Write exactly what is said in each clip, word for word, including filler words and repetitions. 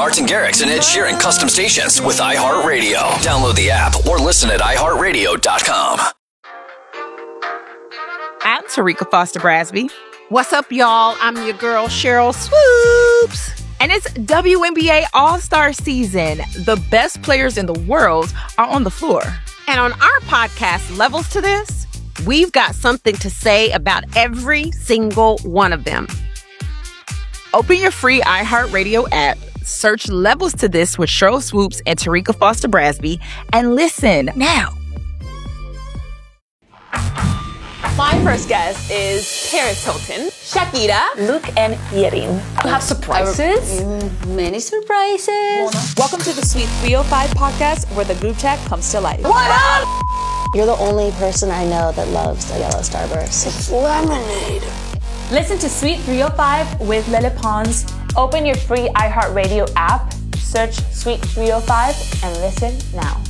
Martin Garrix and Ed Sheeran custom stations with iHeartRadio. Download the app or listen at i heart radio dot com. I'm Tarika Foster Brasby. What's up, y'all? I'm your girl, Cheryl Swoops. And it's W N B A All-Star season. The best players in the world are on the floor. And on our podcast, Levels to This, we've got something to say about every single one of them. Open your free iHeartRadio app, search Levels to This with Cheryl Swoops and Tarika Foster Brasby, and listen now. My first guest is Paris Hilton, Shakira, Luke, and Yerin. You have surprises? Many surprises. Welcome to the Sweet three oh five podcast, where the group chat comes to life. What up? You're the only person I know that loves a yellow starburst. It's lemonade. Listen to Sweet three oh five with Lily Pons. Open your free iHeartRadio app, search Sweet three oh five, and listen now.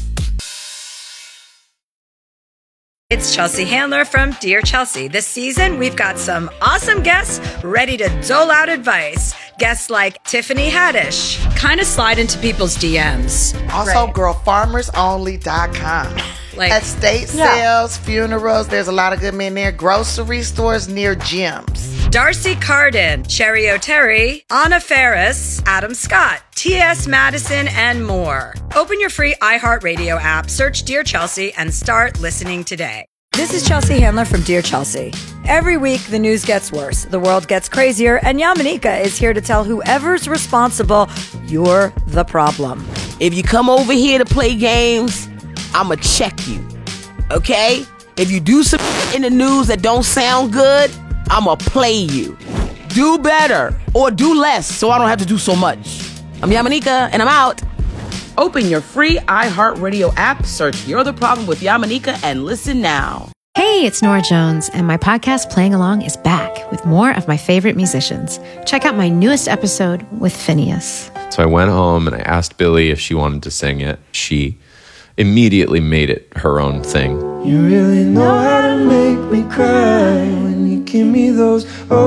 It's Chelsea Handler from Dear Chelsea. This season, we've got some awesome guests ready to dole out advice. Guests like Tiffany Haddish, kind of slide into people's D Ms. Also, right. girl farmers only dot com. Like, estate yeah. sales, funerals, there's a lot of good men there. Grocery stores near gyms. Darcy Carden, Cherry O'Terry, Anna Ferris, Adam Scott, T S Madison, and more. Open your free iHeartRadio app, search Dear Chelsea, and start listening today. This is Chelsea Handler from Dear Chelsea. Every week, the news gets worse, the world gets crazier, and Yamanika is here to tell whoever's responsible, you're the problem. If you come over here to play games, I'ma check you, okay? If you do some in the news that don't sound good, I'ma play you. Do better or do less so I don't have to do so much. I'm Yamanika and I'm out. Open your free iHeartRadio app, search You're the Problem with Yamanika, and listen now. Hey, it's Nora Jones, and my podcast Playing Along is back with more of my favorite musicians. Check out my newest episode with Phineas. So I went home and I asked Billy if she wanted to sing it. She immediately made it her own thing. You really know how to make me cry when you give me those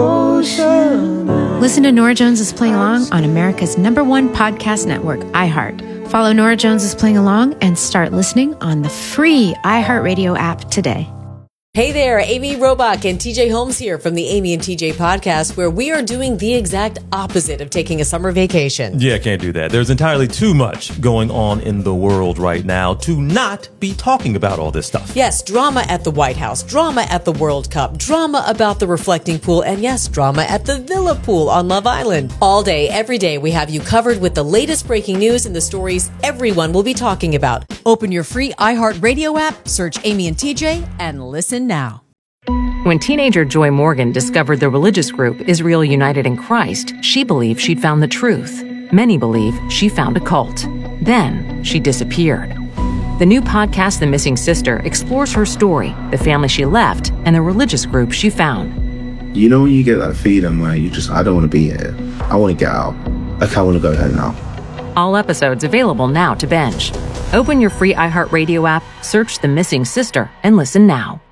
ocean eyes. Listen to Nora Jones is Playing Along on America's number one podcast network, iHeart. Follow Nora Jones is Playing Along and start listening on the free iHeartRadio app today. Hey there, Amy Robach and T J Holmes here from the Amy and T J podcast, where we are doing the exact opposite of taking a summer vacation. Yeah, can't do that. There's entirely too much going on in the world right now to not be talking about all this stuff. Yes, drama at the White House, drama at the World Cup, drama about the reflecting pool, and yes, drama at the Villa Pool on Love Island. All day, every day, we have you covered with the latest breaking news and the stories everyone will be talking about. Open your free iHeartRadio app, search Amy and T J, and listen now. When teenager Joy Morgan discovered the religious group Israel United in Christ, she believed she'd found the truth. Many believe she found a cult. Then she disappeared. The new podcast, The Missing Sister, explores her story, the family she left, and the religious group she found. You know when you get that feeling where you just, I don't want to be here. I want to get out. Like, I want to go home now. All episodes available now to binge. Open your free iHeartRadio app, search The Missing Sister, and listen now.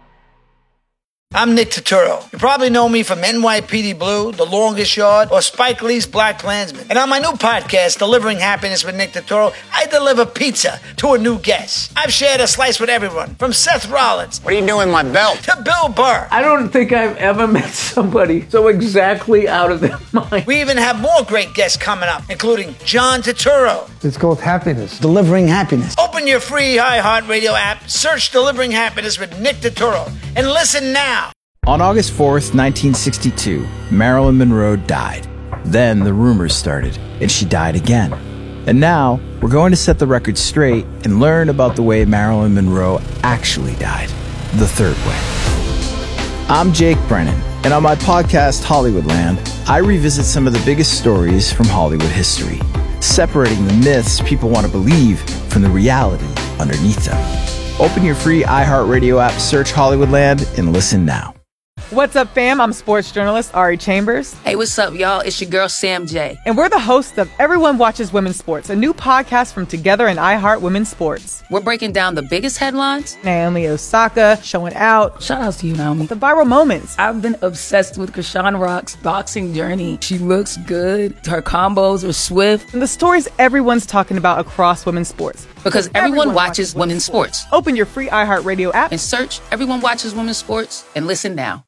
I'm Nick Turturro. You probably know me from N Y P D Blue, The Longest Yard, or Spike Lee's Black Klansman. And on my new podcast, Delivering Happiness with Nick Turturro, I deliver pizza to a new guest. I've shared a slice with everyone, from Seth Rollins. What are you doing with my belt? To Bill Burr. I don't think I've ever met somebody so exactly out of their mind. We even have more great guests coming up, including John Turturro. It's called Happiness. Delivering Happiness. Open your free iHeartRadio app, search Delivering Happiness with Nick Turturro, and listen now. On August fourth, nineteen sixty-two, Marilyn Monroe died. Then the rumors started, and she died again. And now, we're going to set the record straight and learn about the way Marilyn Monroe actually died, the third way. I'm Jake Brennan, and on my podcast, Hollywoodland, I revisit some of the biggest stories from Hollywood history, separating the myths people want to believe from the reality underneath them. Open your free iHeartRadio app, search Hollywoodland, and listen now. What's up, fam? I'm sports journalist Ari Chambers. Hey, what's up, y'all? It's your girl, Sam J. And we're the hosts of Everyone Watches Women's Sports, a new podcast from Together and iHeart Women's Sports. We're breaking down the biggest headlines. Naomi Osaka showing out. Shout out to you, Naomi. The viral moments. I've been obsessed with Krishan Rock's boxing journey. She looks good. Her combos are swift. And the stories everyone's talking about across women's sports. Because everyone, everyone watches, watches women's sports. sports. Open your free iHeartRadio app and search Everyone Watches Women's Sports and listen now.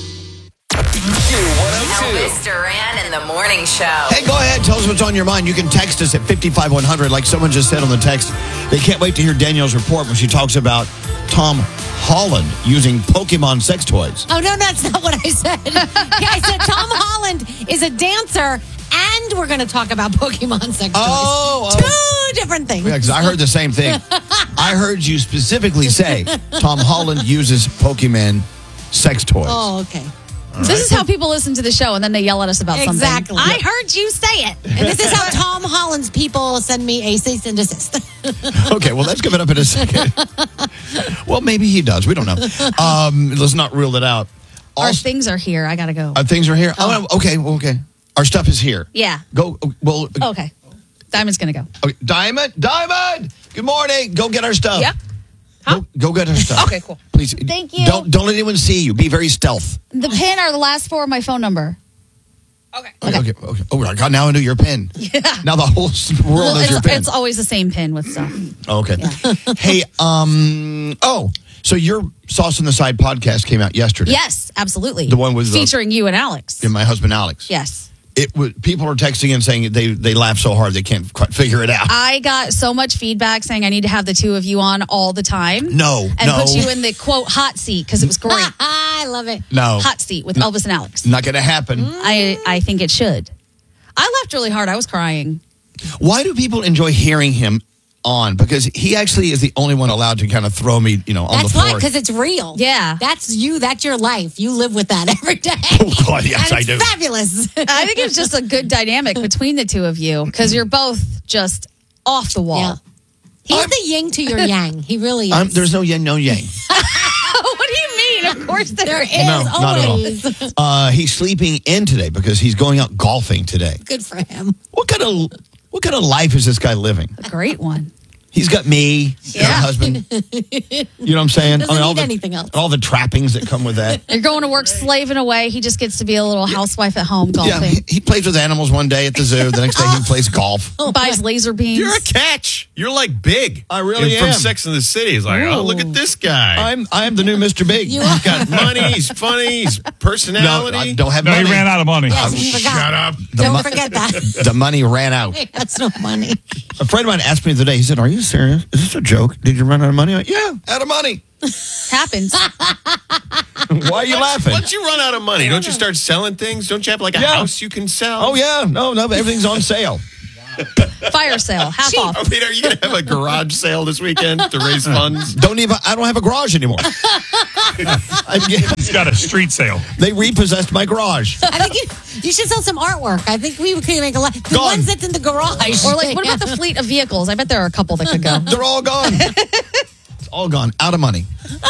Elvis Duran in the morning show. Hey, go ahead. Tell us what's on your mind. You can text us at five one hundred, like someone just said on the text. They can't wait to hear Danielle's report when she talks about Tom Holland using Pokemon sex toys. Oh, no, that's not what I said. Yeah, I said Tom Holland is a dancer, and we're going to talk about Pokemon sex toys. Oh, Two oh. different things. Yeah, because I heard the same thing. I heard you specifically say Tom Holland uses Pokemon sex toys. Oh, okay. Right. This is how people listen to the show, and then they yell at us about exactly. something. I heard you say it. And this is how Tom Holland's people send me a cease and desist. Okay, well, let's give it up in a second. Well, maybe he does. We don't know. Um, let's not rule it out. Our also, things are here. I got to go. Our things are here? Oh, oh okay, well, okay. Our stuff is here. Yeah. Go, well. Okay. Diamond's going to go. Okay. Diamond? Diamond! Good morning. Go get our stuff. Yep. Huh? Go, go get our stuff. Okay, cool. Please. Thank you. Don't don't let anyone see you. Be very stealth. The pin are the last four of my phone number. Okay. Okay. okay, okay. Oh, I got now into your pin. Yeah. Now the whole world well, knows it's, your pin. It's always the same pin with stuff. Okay. Yeah. Hey, um, oh, so your Sauce on the Side podcast came out yesterday. Yes, absolutely. The one with featuring the, you and Alex. And my husband, Alex. Yes. It was, people are texting and saying they, they laugh so hard they can't quite figure it out. I got so much feedback saying I need to have the two of you on all the time. No, and no. put you in the, quote, hot seat, because it was great. I love it. No. Hot seat with no, Elvis and Alex. Not going to happen. I, I think it should. I laughed really hard. I was crying. Why do people enjoy hearing him on? Because he actually is the only one allowed to kind of throw me, you know, on that's the floor. That's why, because it's real. Yeah. That's you. That's your life. You live with that every day. Oh, God, yes, and I it's do. Fabulous. I think it's just a good dynamic between the two of you, because you're both just off the wall. Yeah. He's I'm, the yin to your yang. He really is. I'm, there's no yin, no yang. What do you mean? Of course there, there is. No, always. Not at all. Uh, he's sleeping in today because he's going out golfing today. Good for him. What kind of what kind of life is this guy living? A great one. He's got me, he's yeah. got a husband. You know what I'm saying? Doesn't I mean, all need the, anything else. All the trappings that come with that. You're going to work slaving away. He just gets to be a little housewife at home golfing. Yeah, he, he plays with animals one day at the zoo. The next day he plays golf. Buys laser beams. You're a catch. You're like Big. I really You're am. From Sex and the City. He's like, Ooh. oh, look at this guy. I'm I'm the new Mister Big. You he's got money. He's funny. He's personality. No, I don't have no, money. he ran out of money. Yes, oh, he forgot. Shut up. The Don't mo- forget that. The money ran out. That's no money. A friend of mine asked me the other day, he said, are you serious? Is this a joke? Did you run out of money? I'm like, yeah, out of money. Happens. Why are you laughing? Once you run out of money, don't you start selling things? Don't you have like a Yeah. house you can sell? Oh, yeah. No, no, everything's on sale. Fire sale, half Cheap. off. I mean, are you going to have a garage sale this weekend to raise funds? Don't even, I don't have a garage anymore. He's got a street sale. They repossessed my garage. I think you, you should sell some artwork. I think we could make a lot. The Gone. ones that's in the garage. Or like, what about the fleet of vehicles? I bet there are a couple that could go. They're all gone. It's all gone. Out of money.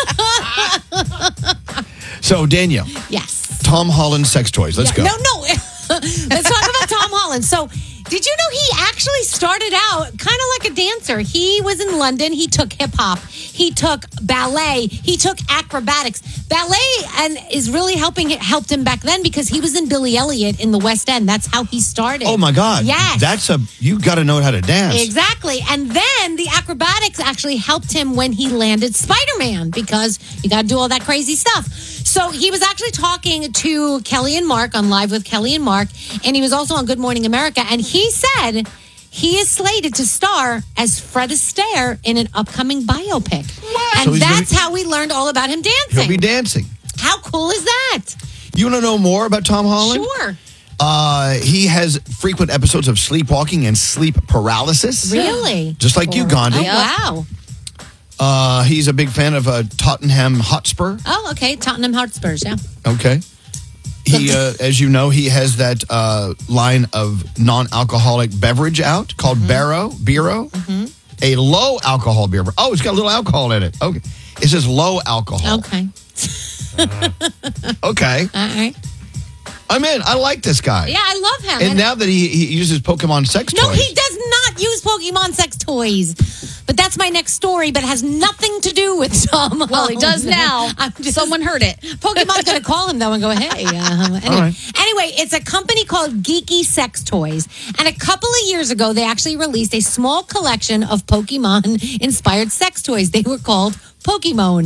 So, Danielle. Yes. Tom Holland sex toys. Let's yeah. go. No, no. Let's talk about Tom Holland. So, did you know he actually started out kind of like a dancer? He was in London. He took hip hop. He took ballet. He took acrobatics. Ballet and is really helping it helped him back then because he was in Billy Elliot in the West End. That's how he started. Oh my God. Yes. That's a you got to know how to dance. Exactly. And then the acrobatics actually helped him when he landed Spider-Man because you got to do all that crazy stuff. So he was actually talking to Kelly and Mark on Live with Kelly and Mark, and he was also on Good Morning America, and he said he is slated to star as Fred Astaire in an upcoming biopic. What? And So he's that's gonna- how we learned all about him dancing. He'll be dancing. How cool is that? You want to know more about Tom Holland? Sure. Uh, he has frequent episodes of sleepwalking and sleep paralysis. Really? Just like you, Gandhi. Oh, wow. Uh, he's a big fan of uh, Tottenham Hotspur. Oh, okay. Tottenham Hotspurs, yeah. Okay. He, uh, as you know, he has that uh, line of non-alcoholic beverage out called mm-hmm. Barrow, Biro. Mm-hmm. A low alcohol beer. Oh, it's got a little alcohol in it. Okay. It says low alcohol. Okay. Okay. All right. I'm in. I like this guy. Yeah, I love him. And, And- now that he, he uses Pokemon sex No, toys. he does not use Pokemon sex toys. But that's my next story, but it has nothing to do with Tom Holland. Well, he does now. Just, Someone heard it. Pokemon's going to call him, though, and go, hey. Uh, anyway. right. anyway, it's a company called Geeky Sex Toys. And a couple of years ago, they actually released a small collection of Pokemon-inspired sex toys. They were called Pokemon.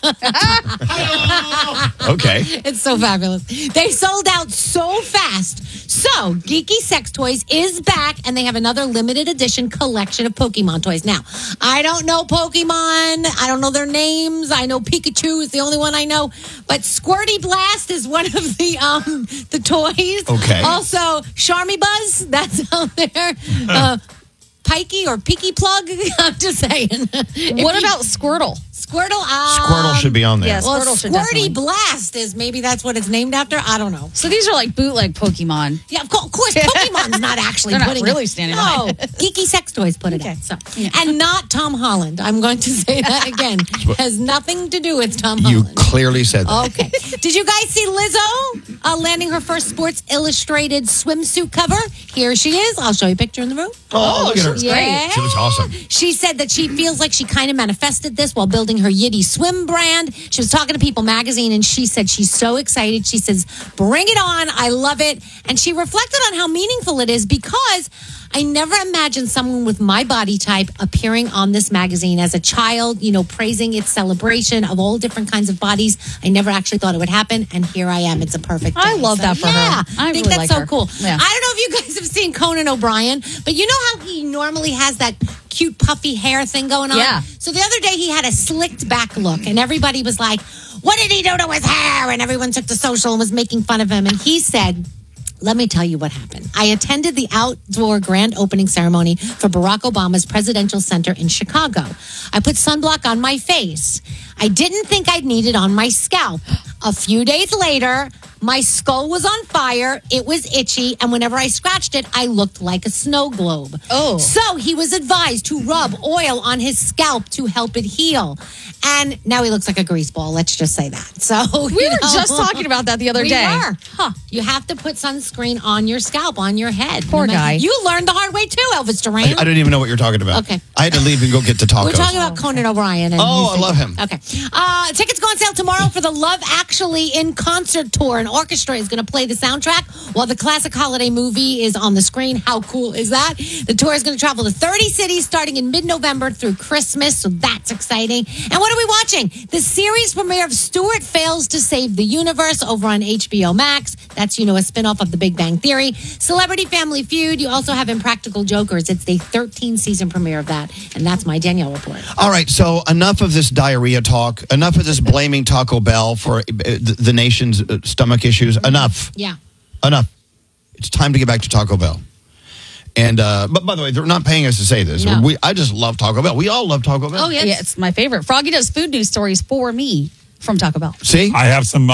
Okay. It's so fabulous. They sold out so fast. So, Geeky Sex Toys is back, and they have another limited edition collection of Pokemon toys. Now, I don't know Pokemon. I don't know their names. I know Pikachu is the only one I know. But Squirty Blast is one of the um the toys. Okay. Also, Charmy Buzz, that's out there. Uh, Pikey or Peaky Plug. I'm just saying. What about Squirtle? Squirtle? Um, Squirtle should be on there. Yeah, Well, Squirtle should Squirty definitely. Blast is maybe that's what it's named after. I don't know. So these are like bootleg Pokemon. Yeah, of course. Of course Pokemon's not actually They're not putting really it. standing No, behind it. Geeky Sex Toys put it out. So, and not Tom Holland. I'm going to say that again. Has nothing to do with Tom You Holland. clearly said that. Okay. Did you guys see Lizzo uh, landing her first Sports Illustrated swimsuit cover? Here she is. I'll show you a picture in the room. Oh, look at her. Yeah. She looks awesome. She said that she feels like she kind of manifested this while building her Yiddy swim brand. She was talking to People Magazine, and she said she's so excited. She says, bring it on. I love it. And she reflected on how meaningful it is because I never imagined someone with my body type appearing on this magazine as a child, you know, praising its celebration of all different kinds of bodies. I never actually thought it would happen, and here I am. It's a perfect I day. love So, that for her. yeah, I think really that's like so her. cool. Yeah. I don't know if you guys have seen Conan O'Brien, but you know how he normally has that cute puffy hair thing going on? Yeah. So the other day he had a slicked back look, and everybody was like, what did he do to his hair? And everyone took to social and was making fun of him. And he said, let me tell you what happened. I attended the outdoor grand opening ceremony for Barack Obama's Presidential Center in Chicago. I put sunblock on my face. I didn't think I'd need it on my scalp. A few days later, my skull was on fire. It was itchy. And whenever I scratched it, I looked like a snow globe. Oh. So he was advised to rub oil on his scalp to help it heal. And now he looks like a grease ball. Let's just say that. So We you were know, just talking about that the other we day. were. Huh. You have to put sunscreen on your scalp, on your head. Poor No matter- guy. You learned the hard way too, Elvis I, Duran. I didn't even know what you're talking about. Okay. I had to leave and go get the tacos. We're talking about Conan O'Brien. And Oh, he's- I love him. Okay. Uh, tickets go on sale tomorrow for the Love Actually in Concert Tour. An orchestra is going to play the soundtrack while the classic holiday movie is on the screen. How cool is that? The tour is going to travel to thirty cities starting in mid-November through Christmas, so that's exciting. And what are we watching? The series premiere of Stuart Fails to Save the Universe over on H B O Max. That's, you know, a spinoff of The Big Bang Theory. Celebrity Family Feud. You also have Impractical Jokers. It's the thirteenth season premiere of that. And that's my Danielle report. All right, so enough of this diarrhea talk. Enough of this blaming Taco Bell for uh, the, the nation's uh, stomach issues. Enough. Yeah. Enough. It's time to get back to Taco Bell. And uh, but by the way, they're not paying us to say this. No. We, I just love Taco Bell. We all love Taco Bell. Oh, yeah. Yeah, it's my favorite. Froggy does food news stories for me from Taco Bell. See, I have some